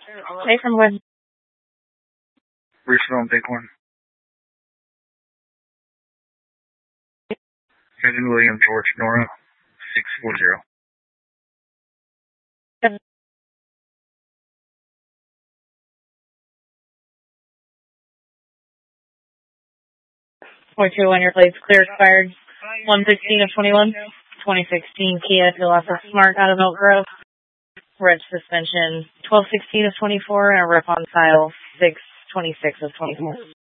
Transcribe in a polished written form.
Hey, from Gwen. Richville and Bighorn. Kevin William George Nora 640. 421, your plate's clear, expired 116 of 21. 2016 Kia Pilatus Smart out of Milk Grove. Red suspension 1216 of 24 and a rip on file 626 of 24.